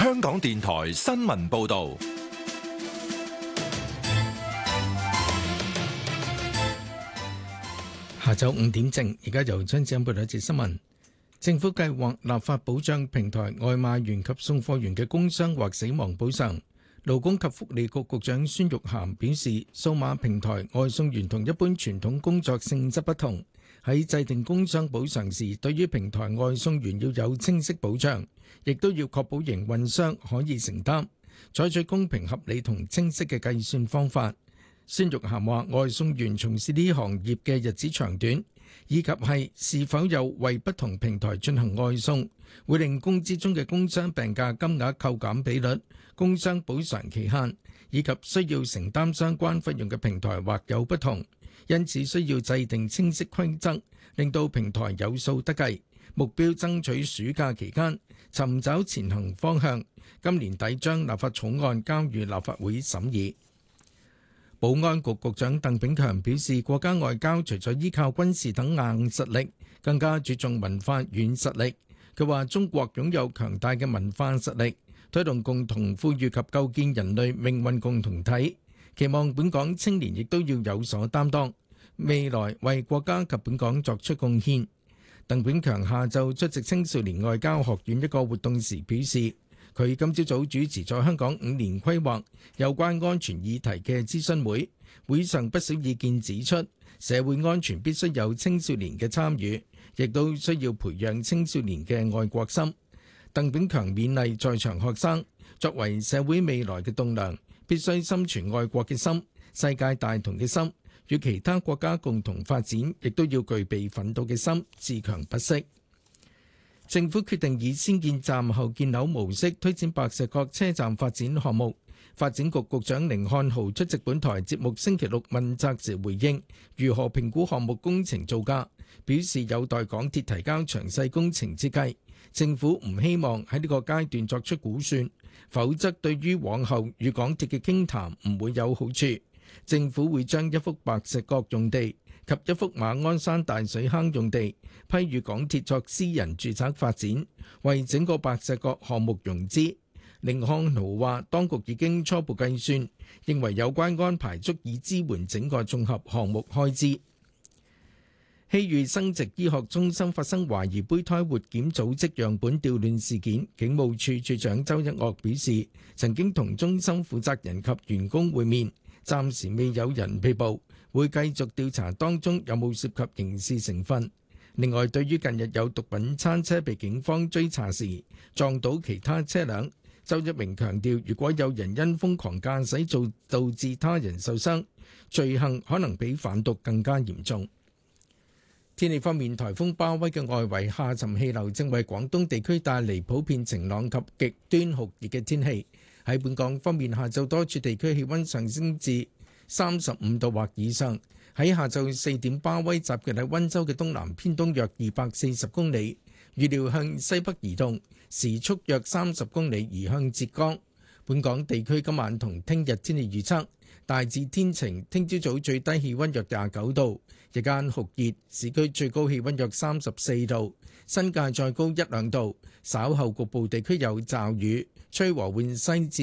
香港電台新聞報道。 下晝5點正，而家由張子欣報道一節新聞。政府計劃立法保障平台外賣員及送貨員嘅工傷或死亡補償。勞工及福利局局長孫玉菡表示，數碼平台外送員同一般傳統工作性質不同，喺制定工傷補償時，對於平台外送員要有清晰保障，亦都要確保營運商可以承擔，採取公平合理同清晰嘅計算方法。孫玉菡話：外送員從事呢行業嘅日子長短，以及是否有為不同平台進行外送，會令工資中嘅工傷病假金額扣減比率、工傷補償期限，以及需要承擔相關費用嘅平台或有不同，因此需要制定清晰規則，令到平台有數得計。目標爭取暑假期間尋找前行方向，今年底將立法草案交予立法會審議。保安局局長鄧炳強表示，國家外交除咗依靠軍事等硬實力，更加注重文化軟實力。佢話中國擁有強大嘅文化實力，推動共同富裕及構建人類命運共同體，期望本港青年亦都要有所擔當，未來為國家及本港作出貢獻。鄧炳強下晝出席青少年外交學院一個活動時表示，佢今朝早主持咗香港5年規劃有關安全議題嘅諮詢會，會上不少意見指出，社會安全必須有青少年嘅參與，亦都需要培養青少年嘅愛國心。鄧炳強勉勵在場學生，作為社會未來嘅棟樑，必須心存愛國嘅心、世界大同嘅心，與其他國家共同發展，亦都要具備奮鬥嘅心，自強不息。政府決定以先建站後建樓模式推展白石角車站發展項目。發展局局長甯漢豪出席本台節目星期六問責時回應如何評估項目工程造價，表示有待港鐵提交詳細工程設計，政府唔希望喺呢個階段作出估算，否則對於往後與港鐵嘅傾談唔會有好處。政府會將一幅白石角用地及一幅馬鞍山大水坑用地批予港鐵作私人住宅發展，為整個白石角項目融資。甯漢豪話，當局已經初步計算，認為有關安排足以支援整個綜合項目開支。希裕生殖醫學中心發生懷疑胚胎活檢組織樣本調亂事件，警務處處長周一嶽表示，曾經同中心負責人及員工會面，暫時未有人被捕，會繼續調查當中有冇涉及刑事成分。另外，對於近日有毒品餐車被警方追查時撞到其他車輛，周一鳴強調，如果有人因瘋狂駕駛導致他人受傷，罪行可能比販毒更加嚴重。天氣方面，颱風巴威嘅外圍下沉氣流正為廣東地區帶嚟普遍晴朗及極端酷熱嘅天氣。喺本港方面，下晝多處地區氣溫上升至35度或以上。喺下晝4點，巴威集結喺溫州嘅東南偏東約240公里，預料向西北移動，時速約30公里，移向浙江。本港地區今晚同聽日天氣預測大致天晴，聽朝早最低氣溫約29度，日間酷熱，市區最高氣溫約34度，新界再高1-2度。稍後局部地區有驟雨，吹和緩西至